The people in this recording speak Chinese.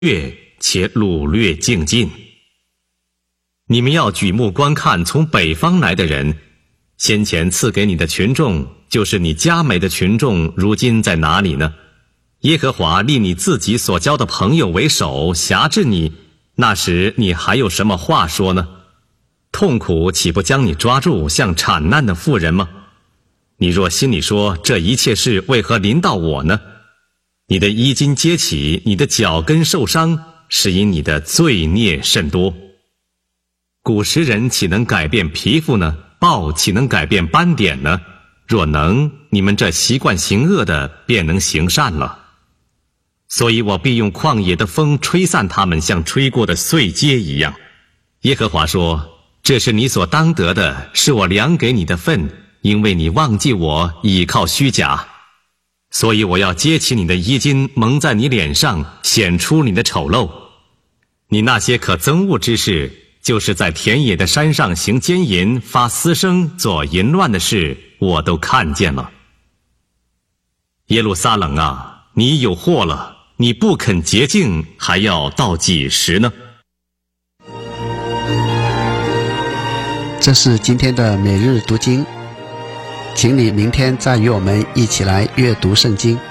悦且掳掠净尽。你们要举目观看从北方来的人，先前赐给你的群众，就是你佳美的群众，如今在哪里呢？耶和华立你自己所交的朋友为首，辖制你，那时你还有什么话说呢？痛苦岂不将你抓住，像产难的妇人吗？你若心里说，这一切事为何临到我呢？你的衣襟揭起，你的脚跟受伤，是因你的罪孽甚多。古时人岂能改变皮肤呢？豹岂能改变斑点呢？若能，你们这习惯行恶的便能行善了。所以我必用旷野的风吹散他们，像吹过的碎秸一样。耶和华说，这是你所当得的，是我量给你的份，因为你忘记我，倚靠虚假。所以我要揭起你的衣襟，蒙在你脸上，显出你的丑陋。你那些可憎恶之事，就是在田野的山上行奸淫，发私声，做淫乱的事，我都看见了。耶路撒冷啊，你有祸了，你不肯洁净，还要到几时呢？ 这是今天的每日读经，请你明天再与我们一起来阅读圣经。